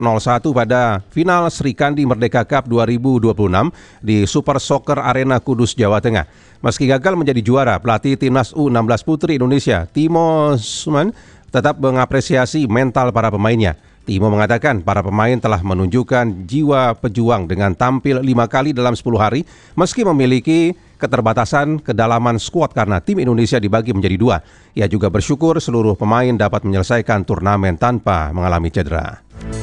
0-1 pada final Sri Kandi Merdeka Cup 2026 di Super Soccer Arena Kudus, Jawa Tengah. Meski gagal menjadi juara, pelatih Timnas U16 Putri Indonesia, Timo Suman, tetap mengapresiasi mental para pemainnya. Timo mengatakan para pemain telah menunjukkan jiwa pejuang dengan tampil 5 kali dalam 10 hari meski memiliki keterbatasan kedalaman skuad karena tim Indonesia dibagi menjadi 2. Ia juga bersyukur seluruh pemain dapat menyelesaikan turnamen tanpa mengalami cedera.